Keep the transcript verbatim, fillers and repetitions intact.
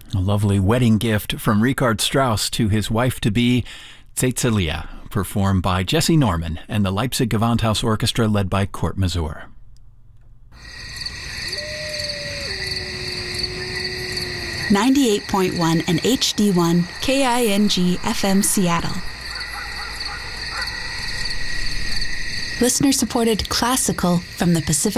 A lovely wedding gift from Richard Strauss to his wife-to-be, Cecilia, performed by Jesse Norman and the Leipzig Gewandhaus Orchestra led by Kurt Masur. ninety-eight point one and H D one K I N G F M Seattle. Listener-supported classical from the Pacific